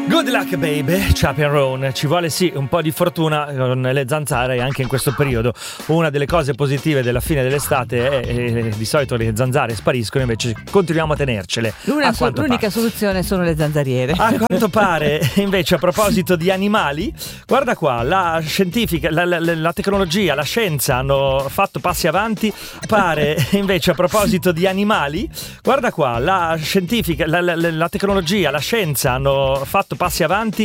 Good luck baby, Chaperone. Ci vuole sì un po' di fortuna con le zanzare anche in questo periodo. Una delle cose positive della fine dell'estate è di solito le zanzare spariscono, invece continuiamo a tenercele. L'unica soluzione sono le zanzariere. A quanto pare, invece, a proposito di animali, guarda qua, la scientifica, la tecnologia, la scienza hanno fatto passi avanti. Pare invece, a proposito di animali, guarda qua, la scientifica, la tecnologia, la scienza hanno fatto passi avanti